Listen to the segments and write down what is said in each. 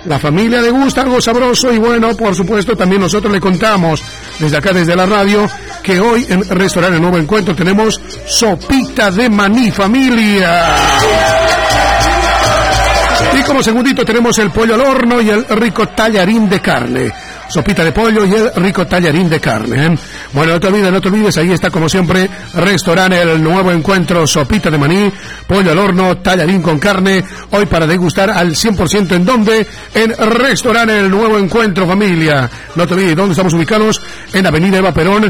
La familia degusta algo sabroso y bueno, por supuesto, también nosotros le contamos desde acá, desde la radio, que hoy en Restaurante Nuevo Encuentro tenemos sopita de maní, familia. Y como segundito tenemos el pollo al horno y el rico tallarín de carne. Sopita de pollo y el rico tallarín de carne, ¿eh? Bueno, no te olvides, ahí está como siempre, Restaurante El Nuevo Encuentro, sopita de maní, pollo al horno, tallarín con carne, hoy para degustar al 100%, ¿en dónde? En Restaurante El Nuevo Encuentro, familia. No te olvides, ¿dónde estamos ubicados? En Avenida Eva Perón,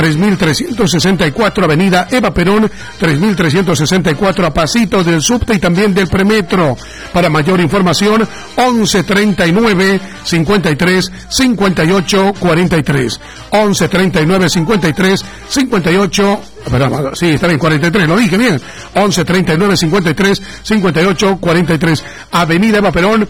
3364, Avenida Eva Perón, 3364, a pasitos del subte y también del premetro. Para mayor información, 1139 53 58 43, 1139 53 58, perdón, sí, está bien, 43, lo dije bien, 1139 53 58 43, Avenida Eva Perón,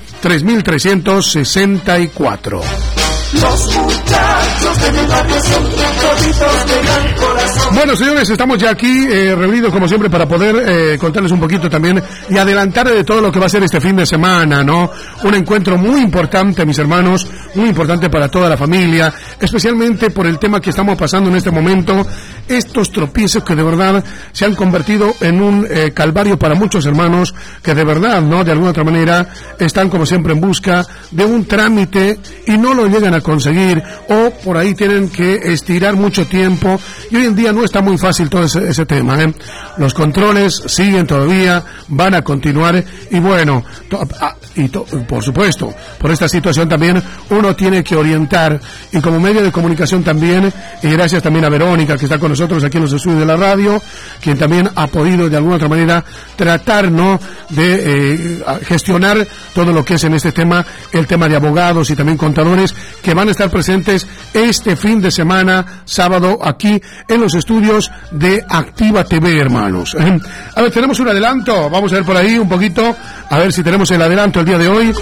3364. Los muchachos de mi barrio son toditos de gran corazón. Bueno, señores, estamos ya aquí reunidos como siempre para poder contarles un poquito también y adelantar de todo lo que va a ser este fin de semana, ¿no? Un encuentro muy importante, mis hermanos, muy importante para toda la familia, especialmente por el tema que estamos pasando en este momento, estos tropiezos que de verdad se han convertido en un calvario para muchos hermanos que de verdad, ¿no? De alguna otra manera están como siempre en busca de un trámite y no lo llegan a conseguir, o por ahí tienen que estirar mucho tiempo, y hoy en día no está muy fácil todo ese tema, ¿eh? Los controles siguen todavía, van a continuar, y bueno, por supuesto, por esta situación también uno tiene que orientar, y como medio de comunicación también, y gracias también a Verónica que está con nosotros aquí en los estudios de la radio, quien también ha podido de alguna otra manera tratar, ¿no?, de gestionar todo lo que es en este tema, el tema de abogados y también contadores que van a estar presentes este fin de semana, sábado, aquí en los estudios de Activa TV, hermanos. A ver, tenemos un adelanto, vamos a ver por ahí un poquito, a ver si tenemos el adelanto el día de hoy.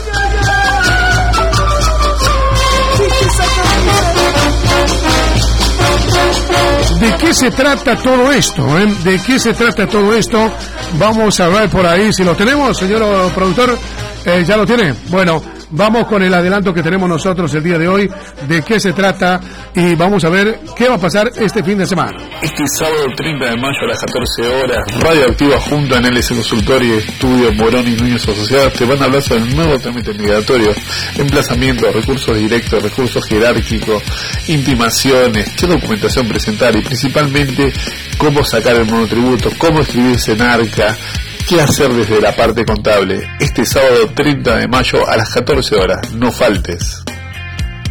¿De qué se trata todo esto? ¿De qué se trata todo esto? Vamos a ver por ahí si lo tenemos, señor productor. ¿Ya lo tiene? Bueno, vamos con el adelanto que tenemos nosotros el día de hoy, de qué se trata, y vamos a ver qué va a pasar este fin de semana. Este sábado 30 de mayo a las 14 horas, Radio Activa junto a NLC Consultorio y Estudio Morón y Núñez Asociados te van a hablar sobre el nuevo trámite migratorio, emplazamiento, recursos directos, recursos jerárquicos, intimaciones, qué documentación presentar y principalmente cómo sacar el monotributo, cómo escribirse en ARCA, qué hacer desde la parte contable. Este sábado 30 de mayo a las 14 horas, no faltes.